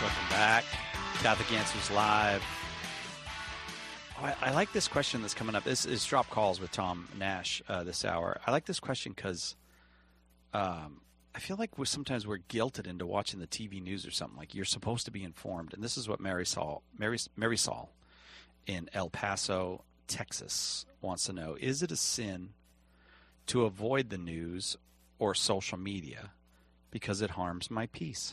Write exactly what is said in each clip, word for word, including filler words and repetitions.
Welcome back. Catholic Answers Live. Oh, I, I like this question that's coming up. This is Drop Calls with Tom Nash uh, this hour. I like this question because um, I feel like we're, sometimes we're guilted into watching the T V news or something. Like, you're supposed to be informed. And this is what Mary Saul, Mary, Mary Saul in El Paso, Texas wants to know. Is it a sin to avoid the news or social media because it harms my peace?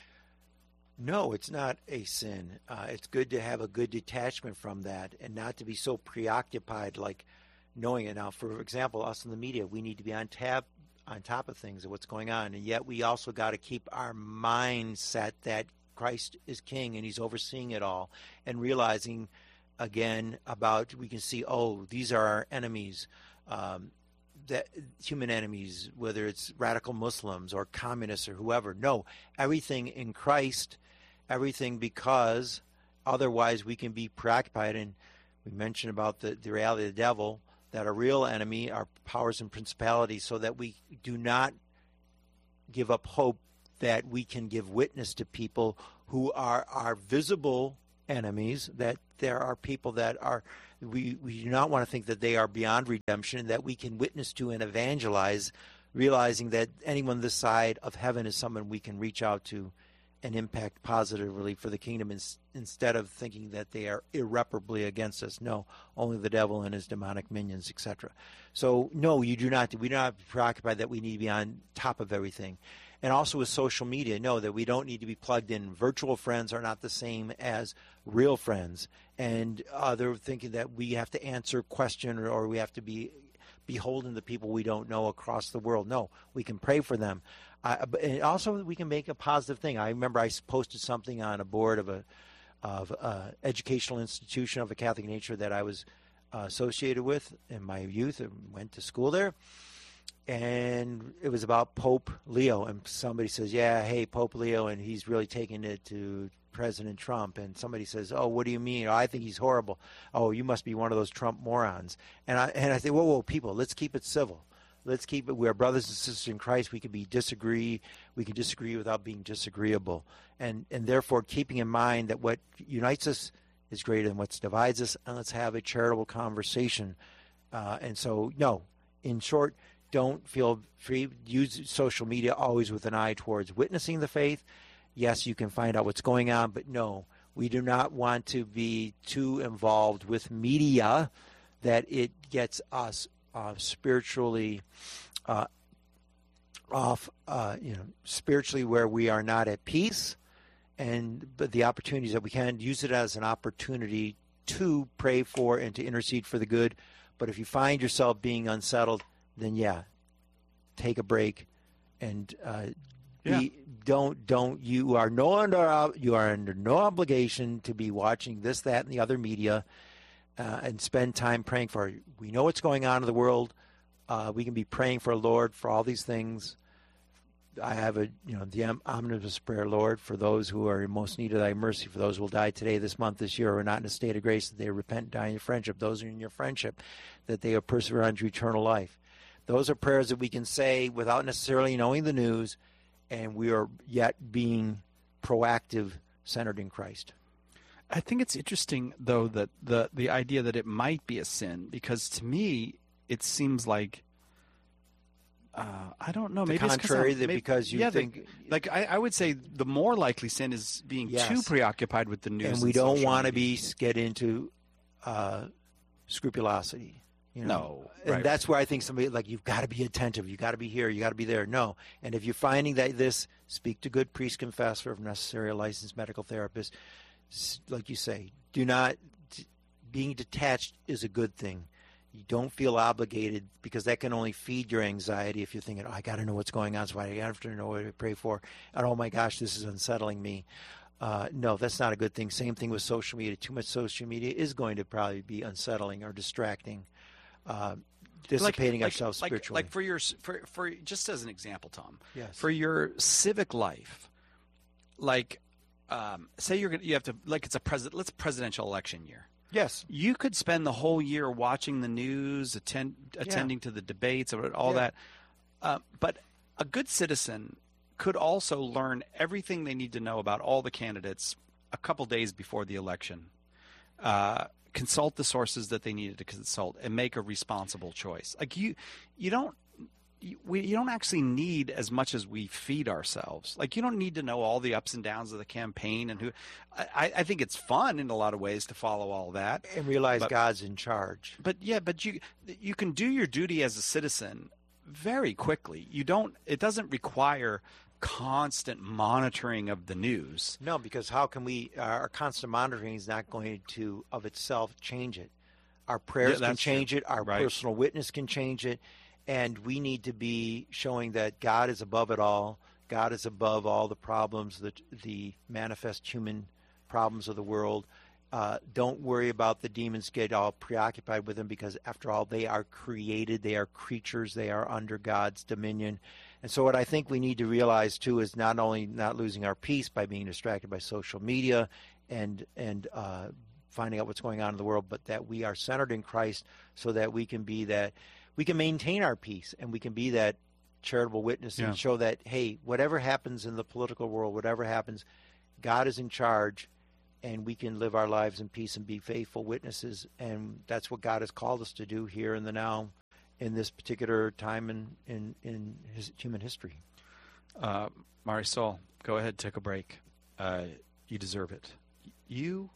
No, it's not a sin. Uh, it's good to have a good detachment from that and not to be so preoccupied, like knowing it. Now, for example, us in the media, we need to be on tab, on top of things and what's going on. And yet we also got to keep our mindset that Christ is king and he's overseeing it all, and realizing, again, about, we can see, oh, these are our enemies, um, that human enemies, whether it's radical Muslims or communists or whoever. No, everything in Christ, everything, because otherwise we can be preoccupied. And we mentioned about the, the reality of the devil, that a real enemy are powers and principalities, so that we do not give up hope that we can give witness to people who are our visible enemies, that there are people that are, we, we do not want to think that they are beyond redemption, that we can witness to and evangelize, realizing that anyone this side of heaven is someone we can reach out to and impact positively for the kingdom, in, instead of thinking that they are irreparably against us. No, only the devil and his demonic minions, et cetera. So, no, you do not, we do not be preoccupied that we need to be on top of everything. And also with social media, know that we don't need to be plugged in. Virtual friends are not the same as real friends. And uh, they're thinking that we have to answer question or, or we have to be beholden to people we don't know across the world. No, we can pray for them. Uh, and also we can make a positive thing. I remember I posted something on a board of a of a educational institution of a Catholic nature that I was uh, associated with in my youth and went to school there. And it was about Pope Leo, and somebody says, yeah, hey, Pope Leo, and he's really taking it to President Trump. And somebody says, oh, what do you mean? Oh, I think he's horrible. Oh, you must be one of those Trump morons. And I and I say, whoa, whoa, people, let's keep it civil. Let's keep it. We are brothers and sisters in Christ. We can be disagree. We can disagree without being disagreeable. And and therefore, keeping in mind that what unites us is greater than what divides us, and let's have a charitable conversation. Uh, and so, no, in short, don't feel free. Use social media always with an eye towards witnessing the faith. Yes, you can find out what's going on, but no, we do not want to be too involved with media that it gets us uh, spiritually uh, off, uh, you know, spiritually where we are not at peace. And but the opportunities that we can use it as an opportunity to pray for and to intercede for the good. But if you find yourself being unsettled, then yeah, take a break, and uh, yeah. be, don't don't you are no under you are under no obligation to be watching this, that, and the other media, uh, and spend time praying for. We know what's going on in the world. Uh, we can be praying for Lord for all these things. I have a you know the omnibus prayer, Lord, for those who are in most need of Thy mercy, for those who will die today, this month, this year, or are not in a state of grace, that they repent and die in your friendship. Those who are in your friendship, that they will persevere unto eternal life. Those are prayers that we can say without necessarily knowing the news, and we are yet being proactive, centered in Christ. I think it's interesting, though, that the, the idea that it might be a sin, because to me, it seems like, uh, I don't know, the maybe contrary, it's that maybe, because you yeah, think... The, like, I, I would say the more likely sin is being yes. too preoccupied with the news. And we don't want to be get into uh, scrupulosity. You know? No, and right. That's where I think somebody like you've got to be attentive. You got to be here. You got to be there. No, and if you're finding that this, speak to good priest confessor, if necessary, a licensed medical therapist. Like you say, do not. Being detached is a good thing. You don't feel obligated, because that can only feed your anxiety if you're thinking, oh, I got to know what's going on, so I have to know what to pray for, and oh my gosh, this is unsettling me. Uh, no, that's not a good thing. Same thing with social media. Too much social media is going to probably be unsettling or distracting. Uh, dissipating like, ourselves like, spiritually. Like for your, for, for just as an example, Tom, yes. for your civic life, like, um, say you're gonna, you have to, like it's a president, let's presidential election year. Yes. You could spend the whole year watching the news, attend, attending yeah. to the debates, or all yeah. that. Uh, but a good citizen could also learn everything they need to know about all the candidates a couple days before the election, uh, consult the sources that they needed to consult, and make a responsible choice. Like you, you don't, you, we, you don't actually need as much as we feed ourselves. Like you don't need to know all the ups and downs of the campaign and who. I, I think it's fun in a lot of ways to follow all that and realize but, God's in charge. But yeah, but you you can do your duty as a citizen very quickly. You don't. It doesn't require constant monitoring of the news. No, because how can we? Our constant monitoring is not going to, of itself, change it. Our prayers Yeah, can change true. it. Our Right. personal witness can change it, and we need to be showing that God is above it all. God is above all the problems, the the manifest human problems of the world. Uh, don't worry about the demons. Get all preoccupied with them, because after all, they are created. They are creatures. They are under God's dominion. And so what I think we need to realize, too, is not only not losing our peace by being distracted by social media and and uh, finding out what's going on in the world, but that we are centered in Christ so that we can be that, we can maintain our peace, and we can be that charitable witness Yeah. and show that, hey, whatever happens in the political world, whatever happens, God is in charge, and we can live our lives in peace and be faithful witnesses. And that's what God has called us to do here in the now, in this particular time in, in, in his human history. Uh, Marisol, go ahead, take a break. Uh, you deserve it. You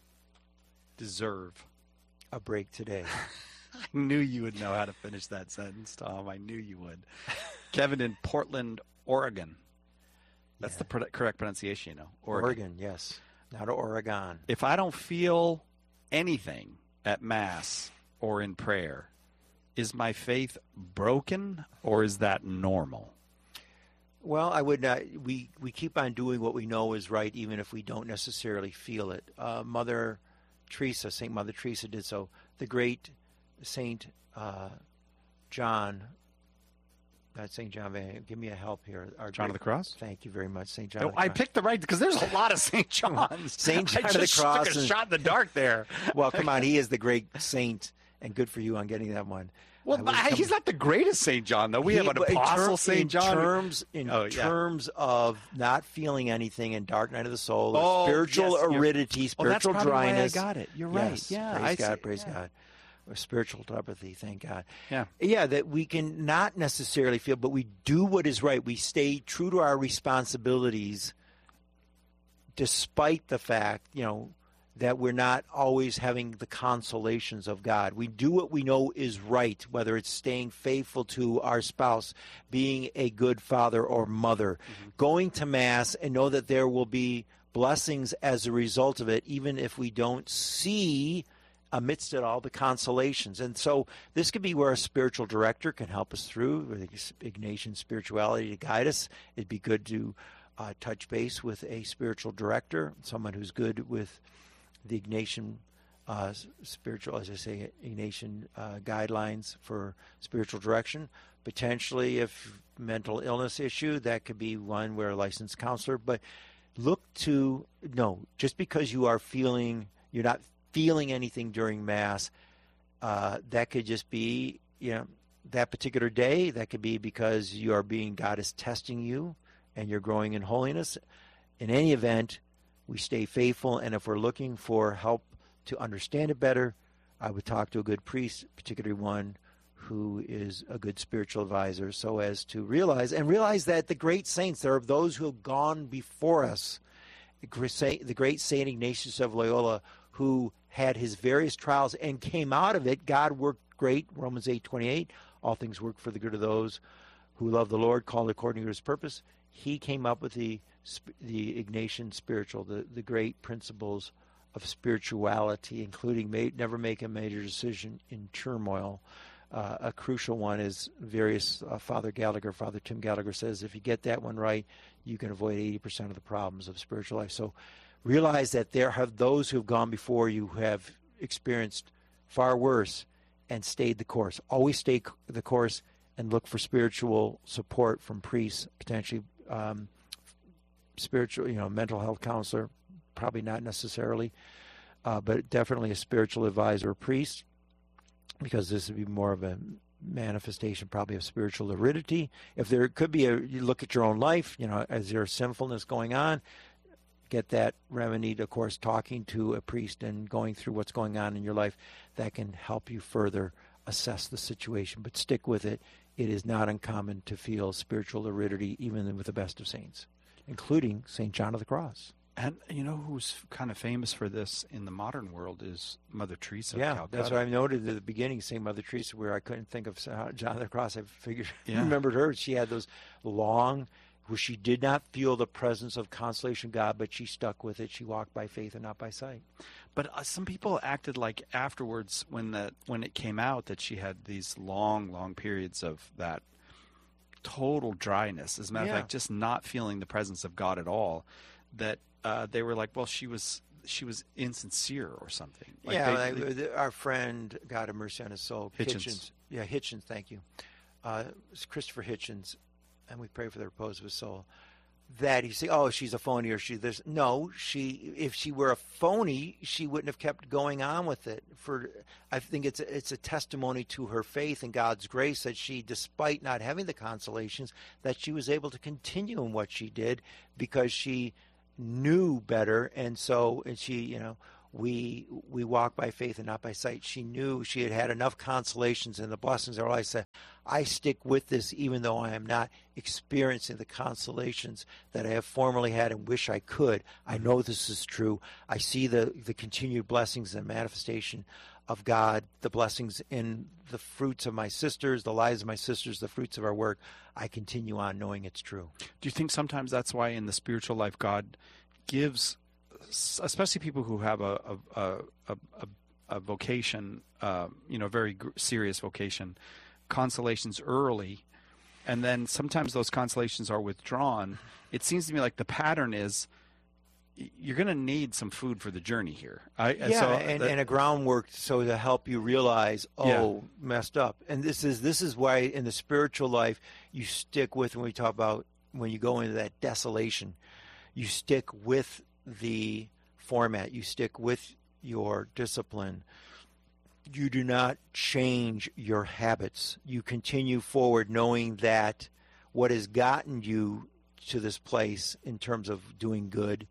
deserve A break today. I knew you would know how to finish that sentence, Tom. I knew you would. Kevin in Portland, Oregon. That's Yeah. the pro- correct pronunciation, you know. Oregon. Oregon, yes. Not Oregon. If I don't feel anything at Mass or in prayer, is my faith broken or is that normal? Well, I would not. We, we keep on doing what we know is right, even if we don't necessarily feel it. Uh, Mother Teresa, Saint Mother Teresa did so. The great Saint uh, John, not Saint John, Van- give me a help here. Our John great- of the Cross? Thank you very much, Saint John. No, of the I Cross. picked the right, because there's a lot of Saint Johns. Saint John I of the just Cross took a and- shot in the dark there. Well, come on, he is the great saint, and good for you on getting that one. Well, I was but he's com- not the greatest Saint John, though. We He- have an but in apostle, term- Saint John. In terms, in Oh, yeah. terms of not feeling anything in dark night of the soul, or Oh, spiritual yes, you're- aridity, Oh, that's spiritual probably dryness. why I got it. You're Yes, right. Yeah, praise I God, see. praise Yeah. God. Or spiritual telepathy, thank God. Yeah. Yeah, that we can not necessarily feel, but we do what is right. We stay true to our responsibilities, despite the fact, you know, that we're not always having the consolations of God. We do what we know is right, whether it's staying faithful to our spouse, being a good father or mother, Mm-hmm. going to Mass, and know that there will be blessings as a result of it, even if we don't see amidst it all the consolations. And so this could be where a spiritual director can help us through, with Ignatian spirituality to guide us. It'd be good to uh, touch base with a spiritual director, someone who's good with the Ignatian uh, spiritual, as I say, Ignatian uh, guidelines for spiritual direction. Potentially, if mental illness issue, that could be one where a licensed counselor. But look to, no, just because you are feeling, you're not feeling anything during Mass, uh, that could just be, you know, that particular day. That could be because you are being, God is testing you and you're growing in holiness. In any event, we stay faithful, and if we're looking for help to understand it better, I would talk to a good priest, particularly one who is a good spiritual advisor, so as to realize, and realize that the great saints, there are those who have gone before us. The great Saint Ignatius of Loyola, who had his various trials and came out of it. God worked great, Romans eight twenty-eight, all things work for the good of those who love the Lord, called according to his purpose. He came up with the the Ignatian spiritual, the, the great principles of spirituality, including may, never make a major decision in turmoil. Uh, a crucial one is various, uh, Father Gallagher, Father Tim Gallagher says, if you get that one right, you can avoid eighty percent of the problems of spiritual life. So realize that there have those who have gone before you who have experienced far worse and stayed the course. Always stay the course and look for spiritual support from priests, potentially um, spiritual, you know, mental health counselor, probably not necessarily, uh, but definitely a spiritual advisor or priest, because this would be more of a manifestation probably of spiritual aridity. If there could be a, you look at your own life, you know, is there sinfulness going on? Get that remedied, of course, talking to a priest and going through what's going on in your life. That can help you further assess the situation. But stick with it. It is not uncommon to feel spiritual aridity even with the best of saints, including Saint John of the Cross. And you know who's kind of famous for this in the modern world is Mother Teresa. Yeah, of Calcutta. That's what I noted at the beginning, Saint Mother Teresa, where I couldn't think of John of the Cross. I figured, Yeah. remembered her. She had those long, where she did not feel the presence of consolation of God, but she stuck with it. She walked by faith and not by sight. But uh, some people acted like afterwards, when the when it came out that she had these long, long periods of that total dryness. As a matter Yeah. of fact, just not feeling the presence of God at all. That uh, they were like, well, she was she was insincere or something. Like yeah, they- like, they- our friend, God have mercy on his soul, Hitchens. Yeah, Hitchens, thank you. Uh, it's Christopher Hitchens, and we pray for the repose of his soul. That you say, oh, she's a phony or she this. No, she. If she were a phony, she wouldn't have kept going on with it. For I think it's a, it's a testimony to her faith and God's grace that she, despite not having the consolations, that she was able to continue in what she did because she knew better, and so and she, you know. We we walk by faith and not by sight. She knew she had had enough consolations and the blessings of her life. Said, I stick with this even though I am not experiencing the consolations that I have formerly had and wish I could. I know this is true. I see the, the continued blessings and manifestation of God, the blessings in the fruits of my sisters, the lives of my sisters, the fruits of our work. I continue on knowing it's true. Do you think sometimes that's why in the spiritual life God gives, especially people who have a a a, a, a vocation, uh, you know, very gr- serious vocation, consolations early, and then sometimes those consolations are withdrawn? It seems to me like the pattern is you're going to need some food for the journey here. I, Yeah, so and, that- and a groundwork so to help you realize, oh, Yeah. messed up. And this is this is why in the spiritual life you stick with, when we talk about when you go into that desolation, you stick with the format, you stick with your discipline. You do not change your habits. You continue forward knowing that what has gotten you to this place in terms of doing good,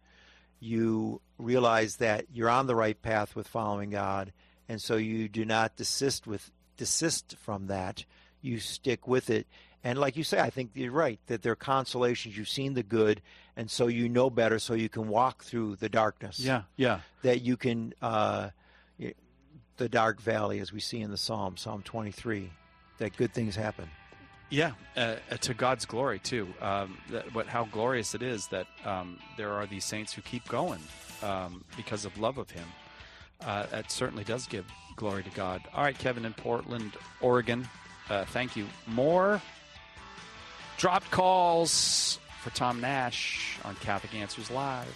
you realize that you're on the right path with following God, and so you do not desist with desist from that. You stick with it. And like you say, I think you're right, that there are consolations. You've seen the good, and so you know better, so you can walk through the darkness. yeah, yeah. That you can, uh, the dark valley, as we see in the Psalm, Psalm twenty-three, that good things happen. Yeah, uh, to God's glory too. Um, that, what how glorious it is that um, there are these saints who keep going um, because of love of Him. Uh, that certainly does give glory to God. All right, Kevin in Portland, Oregon. Uh, thank you. More dropped calls for Tom Nash on Catholic Answers Live.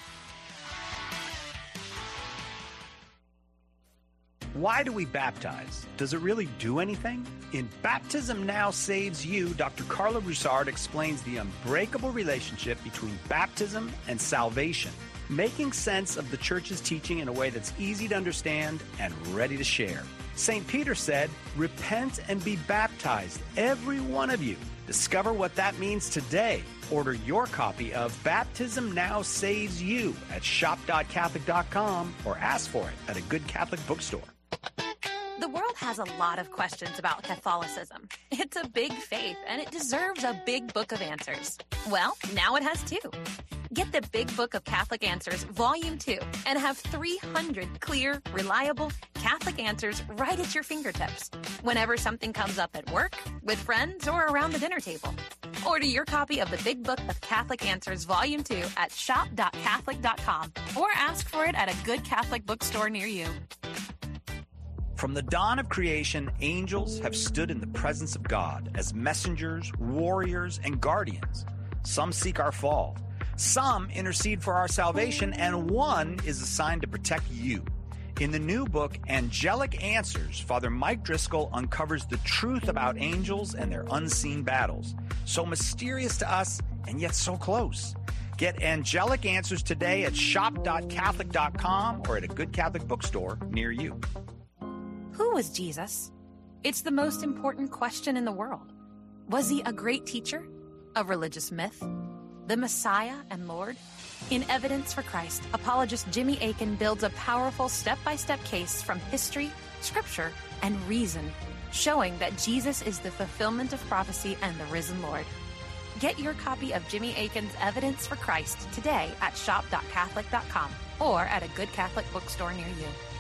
Why do we baptize? Does it really do anything? In Baptism Now Saves You, Doctor Carla Broussard explains the unbreakable relationship between baptism and salvation, making sense of the Church's teaching in a way that's easy to understand and ready to share. Saint Peter said, "Repent and be baptized, every one of you." Discover what that means today. Order your copy of Baptism Now Saves You at shop dot catholic dot com or ask for it at a good Catholic bookstore. The world has a lot of questions about Catholicism. It's a big faith, and it deserves a big book of answers. Well, now it has two. Get the Big Book of Catholic Answers, Volume two, and have three hundred clear, reliable Catholic answers right at your fingertips whenever something comes up at work, with friends, or around the dinner table. Order your copy of the Big Book of Catholic Answers, Volume two at shop dot catholic dot com or ask for it at a good Catholic bookstore near you. From the dawn of creation, angels have stood in the presence of God as messengers, warriors, and guardians. Some seek our fall. Some intercede for our salvation, and one is assigned to protect you. In the new book, Angelic Answers, Father Mike Driscoll uncovers the truth about angels and their unseen battles. So mysterious to us, and yet so close. Get Angelic Answers today at shop dot catholic dot com or at a good Catholic bookstore near you. Who was Jesus? It's the most important question in the world. Was he a great teacher? A religious myth? The Messiah and Lord? In Evidence for Christ, apologist Jimmy Akin builds a powerful step-by-step case from history, scripture, and reason, showing that Jesus is the fulfillment of prophecy and the risen Lord. Get your copy of Jimmy Akin's Evidence for Christ today at shop dot catholic dot com or at a good Catholic bookstore near you.